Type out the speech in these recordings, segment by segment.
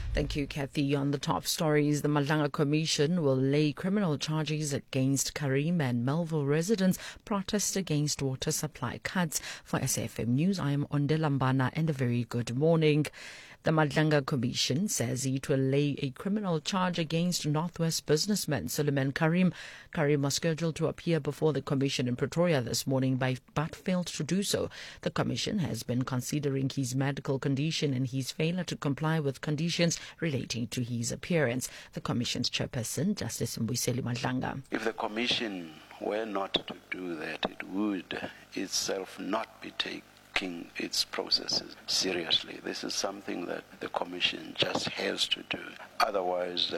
Thank you, Kathy. On the top stories, the Madlanga Commission will lay criminal charges against Karim and Melville residents protest against water supply cuts. For SAFM News, I am Onde Lambana and a very good morning. The Madlanga Commission says it will lay a criminal charge against Northwest businessman Suleiman Karim. Karim was scheduled to appear before the Commission in Pretoria this morning but failed to do so. The Commission has been considering his medical condition and his failure to comply with conditions relating to his appearance. The Commission's chairperson, Justice Mbuyiseli Madlanga. If the Commission were not to do that, it would itself not be taking its processes seriously. This is something that the Commission just has to do. Otherwise,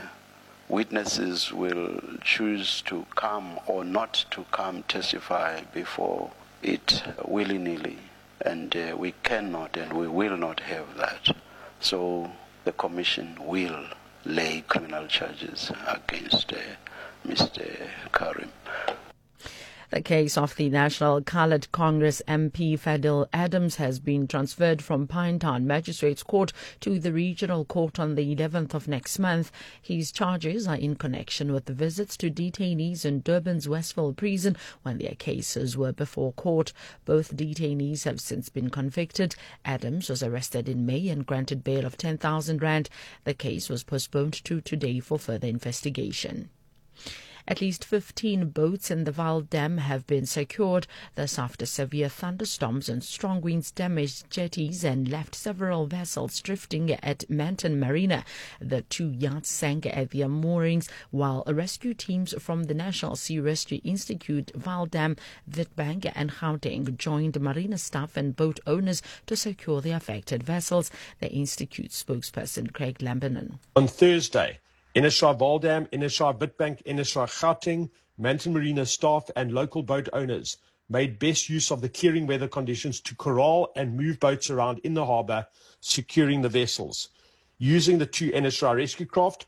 witnesses will choose to come or not to come testify before it willy-nilly. And we cannot and we will not have that. So the Commission will lay criminal charges against Mr. Karim. The case of the National Coloured Congress MP Fadil Adams has been transferred from Pinetown Magistrates Court to the Regional Court on the 11th of next month. His charges are in connection with the visits to detainees in Durban's Westville prison when their cases were before court. Both detainees have since been convicted. Adams was arrested in May and granted bail of 10,000 rand. The case was postponed to today for further investigation. At least 15 boats in the Vaal Dam have been secured, this after severe thunderstorms and strong winds damaged jetties and left several vessels drifting at Manton Marina. The 2 yachts sank at their moorings, while rescue teams from the National Sea Rescue Institute, Vaal Dam, Witbank and Gauteng joined marina staff and boat owners to secure the affected vessels. The Institute spokesperson Craig Lambinon. On Thursday, NSR Vaal Dam, NSR Witbank, NSR Gauteng, Manton Marina staff and local boat owners made best use of the clearing weather conditions to corral and move boats around in the harbour, securing the vessels. Using the 2 NSR rescue craft,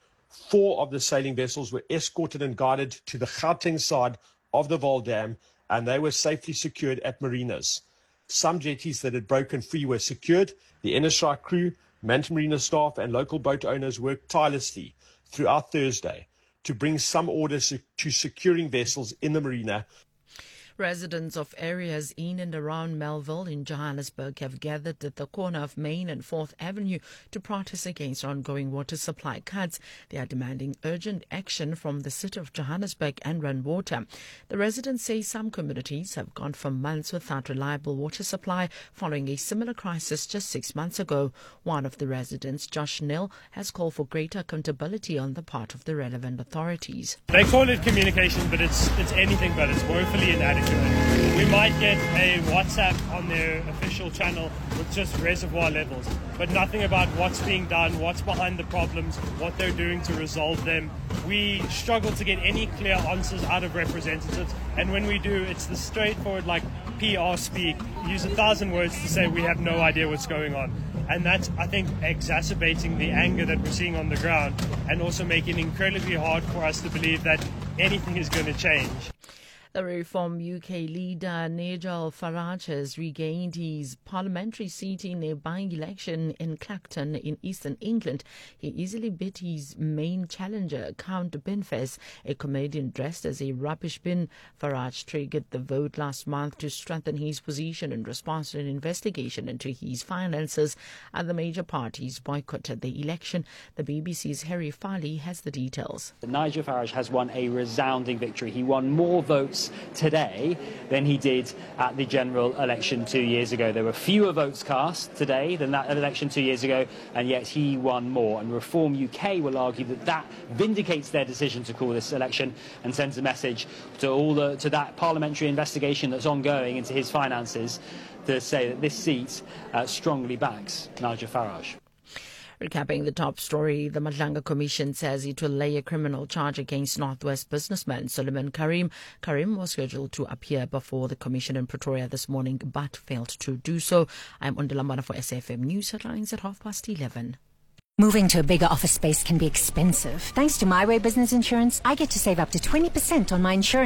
4 of the sailing vessels were escorted and guided to the Gauteng side of the Vaal Dam, and they were safely secured at marinas. Some jetties that had broken free were secured. The NSR crew, Manton Marina staff and local boat owners worked tirelessly throughout Thursday to bring some order to securing vessels in the marina. Residents of areas in and around Melville in Johannesburg have gathered at the corner of Main and 4th Avenue to protest against ongoing water supply cuts. They are demanding urgent action from the City of Johannesburg and Rand Water. The residents say some communities have gone for months without reliable water supply following a similar crisis just 6 months ago. One of the residents, Josh Nell, has called for greater accountability on the part of the relevant authorities. They call it communication, but it's anything but. It's woefully inadequate. We might get a WhatsApp on their official channel with just reservoir levels, but nothing about what's being done, what's behind the problems, what they're doing to resolve them. We struggle to get any clear answers out of representatives, and when we do, it's the straightforward PR speak, use 1,000 words to say we have no idea what's going on. And that's, I think, exacerbating the anger that we're seeing on the ground and also making it incredibly hard for us to believe that anything is going to change. The Reform UK leader Nigel Farage has regained his parliamentary seat in a by-election in Clacton in eastern England. He easily beat his main challenger, Count Binfes, a comedian dressed as a rubbish bin. Farage triggered the vote last month to strengthen his position in response to an investigation into his finances. Other major parties boycotted the election. The BBC's Harry Farley has the details. Nigel Farage has won a resounding victory. He won more votes today than he did at the general election 2 years ago. There were fewer votes cast today than that election 2 years ago, and yet he won more. And Reform UK will argue that that vindicates their decision to call this election and sends a message to to that parliamentary investigation that's ongoing into his finances to say that this seat strongly backs Nigel Farage. Recapping the top story, the Madlanga Commission says it will lay a criminal charge against Northwest businessman Suleiman Karim. Karim was scheduled to appear before the Commission in Pretoria this morning but failed to do so. I'm Undilambana for SAFM News Headlines at 11:30. Moving to a bigger office space can be expensive. Thanks to My Way Business Insurance, I get to save up to 20% on my insurance.